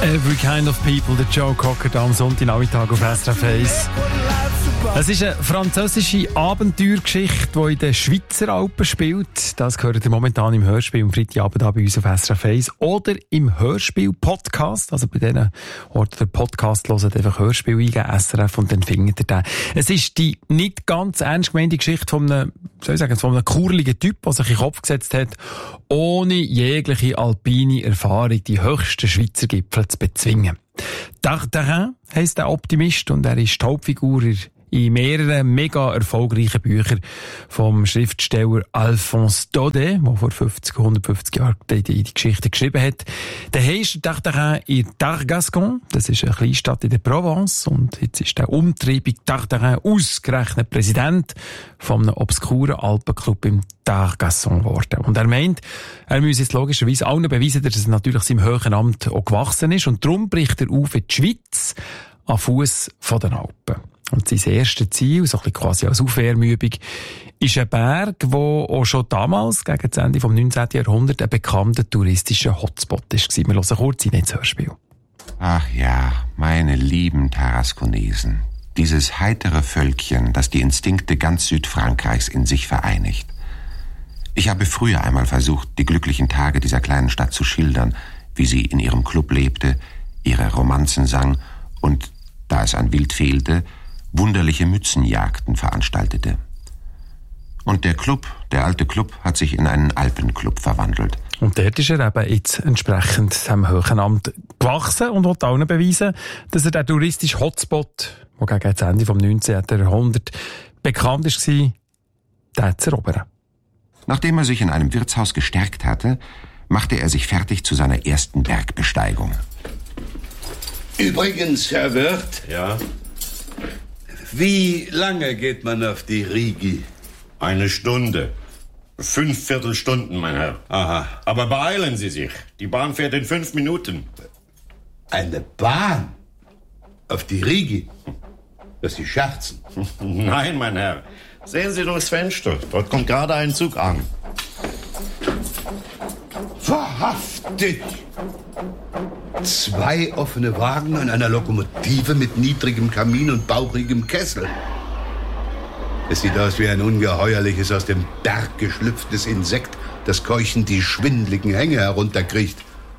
Every Kind of People, der Joe Cocker am Sonntagnachmittag auf SRF 1. Es ist eine französische Abenteuergeschichte, die in den Schweizer Alpen spielt. Das gehört ihr momentan im Hörspiel am Freitagabend bei uns auf SRF 1 oder im Hörspiel-Podcast. Also bei denen Orten der Podcast hören, einfach Hörspiel eingeben, SRF, und dann findet ihr den. Es ist die nicht ganz ernst gemeinte Geschichte von einem, von einem kurligen Typ, der sich in den Kopf gesetzt hat, ohne jegliche alpine Erfahrung die höchsten Schweizer Gipfel zu bezwingen. Tartarin heisst der Optimist und er ist die Hauptfigur in mehreren mega erfolgreichen Büchern vom Schriftsteller Alphonse Daudet, der vor 150 Jahren die Geschichte geschrieben hat. Der heisst Tartarin in Targascon, das ist eine Kleinstadt in der Provence, und jetzt ist der umtriebige Tartarin ausgerechnet Präsident von einem obskuren Alpenclub im Targascon geworden. Und er meint, er müsse jetzt logischerweise allen beweisen, dass es natürlich seinem hohen Amt auch gewachsen ist, und darum bricht er auf in die Schweiz am Fuss von den Alpen. Und sein erstes Ziel, so ein bisschen quasi als Aufwärmübung, ist ein Berg, der auch schon damals, gegen das Ende des 19. Jahrhunderts, ein bekannter touristischer Hotspot war. Wir hören kurz in das Hörspiel. Ach ja, meine lieben Tarasconesen. Dieses heitere Völkchen, das die Instinkte ganz Südfrankreichs in sich vereinigt. Ich habe früher einmal versucht, die glücklichen Tage dieser kleinen Stadt zu schildern, wie sie in ihrem Club lebte, ihre Romanzen sang und, da es an Wild fehlte, wunderliche Mützenjagden veranstaltete. Und der alte Club, hat sich in einen Alpenclub verwandelt. Und dort ist er eben jetzt entsprechend seinem hohen Amt gewachsen und will allen beweisen, dass er der touristische Hotspot, der gegen das Ende des 19. Jahrhunderts bekannt war, den zu erobern. Nachdem er sich in einem Wirtshaus gestärkt hatte, machte er sich fertig zu seiner ersten Bergbesteigung. Übrigens, Herr Wirt. Ja? Wie lange geht man auf die Rigi? 1 Stunde. 5 Viertelstunden, mein Herr. Aha. Aber beeilen Sie sich. Die Bahn fährt in 5 Minuten. Eine Bahn? Auf die Rigi? Dass Sie scherzen? Nein, mein Herr. Sehen Sie durchs Fenster. Dort kommt gerade ein Zug an. Wahrhaftig! 2 offene Wagen an einer Lokomotive mit niedrigem Kamin und bauchigem Kessel. Es sieht aus wie ein ungeheuerliches, aus dem Berg geschlüpftes Insekt, das keuchend die schwindeligen Hänge herunterkriecht.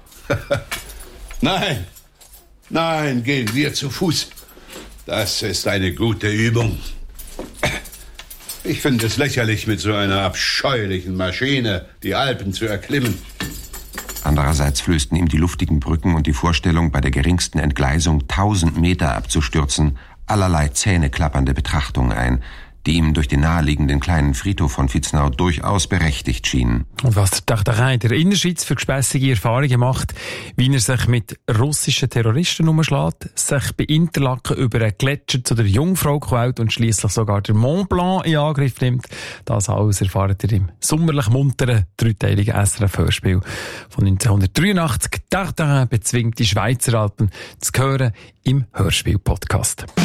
Nein, gehen wir zu Fuß. Das ist eine gute Übung. Ich finde es lächerlich, mit so einer abscheulichen Maschine die Alpen zu erklimmen. Andererseits flößten ihm die luftigen Brücken und die Vorstellung, bei der geringsten Entgleisung 1000 Meter abzustürzen, allerlei zähneklappernde Betrachtungen ein, die ihm durch den naheliegenden kleinen Friedhof von Vitznau durchaus berechtigt schienen. Und was der Tartarin in der Innerschweiz für gespässige Erfahrungen macht, wie er sich mit russischen Terroristen umschlägt, sich bei Interlaken über einen Gletscher zu der Jungfrau quält und schliesslich sogar den Mont Blanc in Angriff nimmt, das alles erfahrt ihr im sommerlich munteren, 3-teiligen SRF-Hörspiel von 1983. Tartarin bezwingt die Schweizer Alpen, zu hören im Hörspiel-Podcast.